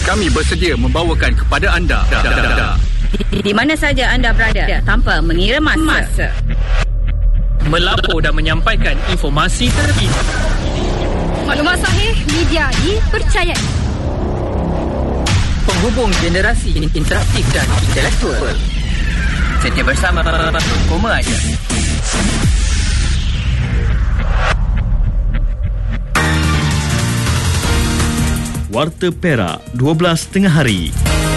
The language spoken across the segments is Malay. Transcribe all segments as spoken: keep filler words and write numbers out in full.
Kami bersedia membawakan kepada anda di, di mana saja anda berada tanpa mengira masa. Melapor dan menyampaikan informasi terkini. Maklumat sahih, media dipercayai. Penghubung generasi interaktif dan intelektual. Setia bersama Koma Aja. Warta Perak, dua belas tengah hari.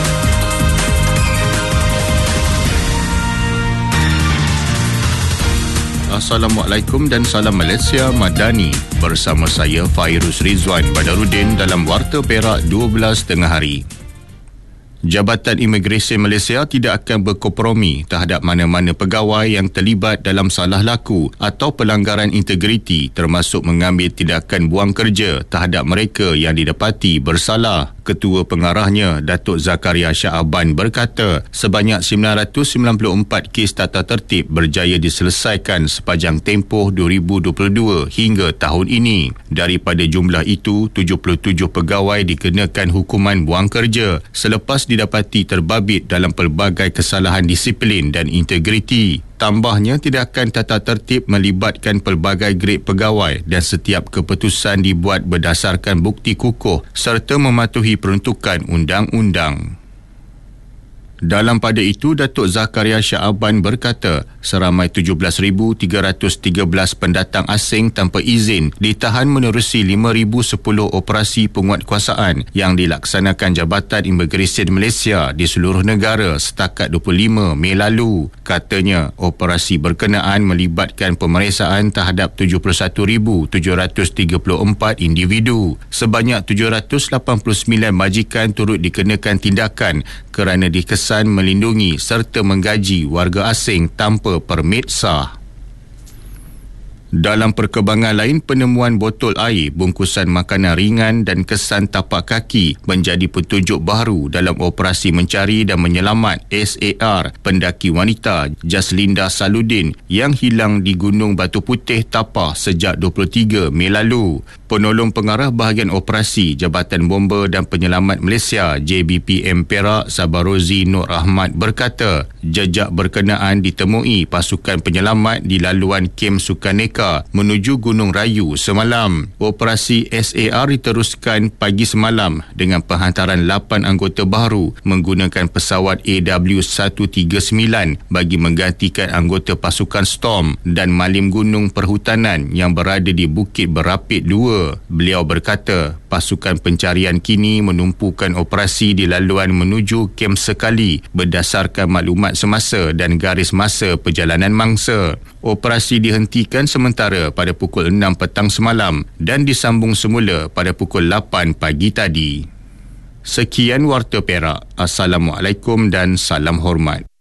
Assalamualaikum dan salam Malaysia Madani. Bersama saya Fairuz Rizwan Badarudin dalam Warta Perak dua belas tengah hari. Jabatan Imigresen Malaysia tidak akan berkompromi terhadap mana-mana pegawai yang terlibat dalam salah laku atau pelanggaran integriti, termasuk mengambil tindakan buang kerja terhadap mereka yang didapati bersalah. Ketua Pengarahnya, Datuk Zakaria Shah Aban berkata, sebanyak sembilan ratus sembilan puluh empat kes tata tertib berjaya diselesaikan sepanjang tempoh dua ribu dua puluh dua hingga tahun ini. Daripada jumlah itu, tujuh puluh tujuh pegawai dikenakan hukuman buang kerja selepas didapati terbabit dalam pelbagai kesalahan disiplin dan integriti. Tambahnya, tindakan tata tertib melibatkan pelbagai grade pegawai dan setiap keputusan dibuat berdasarkan bukti kukuh serta mematuhi peruntukan undang-undang. Dalam pada itu, Datuk Zakaria Shah Aban berkata, seramai tujuh belas ribu tiga ratus tiga belas pendatang asing tanpa izin ditahan menerusi lima ribu sepuluh operasi penguatkuasaan yang dilaksanakan Jabatan Imigresen Malaysia di seluruh negara setakat dua puluh lima Mei lalu. Katanya, operasi berkenaan melibatkan pemeriksaan terhadap tujuh puluh satu ribu tujuh ratus tiga puluh empat individu. Sebanyak tujuh ratus lapan puluh sembilan majikan turut dikenakan tindakan kerana dikesan melindungi serta menggaji warga asing tanpa permit sah. Dalam perkembangan lain, penemuan botol air, bungkusan makanan ringan dan kesan tapak kaki menjadi petunjuk baru dalam operasi mencari dan menyelamat S A R pendaki wanita Jaslinda Saludin yang hilang di Gunung Batu Putih, Tapah sejak dua puluh tiga Mei lalu. Penolong Pengarah Bahagian Operasi Jabatan Bomba dan Penyelamat Malaysia J B P M Perak, Sabarozi Nur Ahmad berkata, jejak berkenaan ditemui pasukan penyelamat di laluan kem Sukaneka menuju Gunung Rayu semalam. Operasi S A R diteruskan pagi semalam dengan penghantaran lapan anggota baru menggunakan pesawat A W seratus tiga puluh sembilan bagi menggantikan anggota pasukan Storm dan Malim Gunung Perhutanan yang berada di Bukit Berapit dua. Beliau berkata, pasukan pencarian kini menumpukan operasi di laluan menuju kem sekali berdasarkan maklumat semasa dan garis masa perjalanan mangsa. Operasi dihentikan sementara pada pukul enam petang semalam dan disambung semula pada pukul lapan pagi tadi. Sekian Warta Perak. Assalamualaikum dan salam hormat.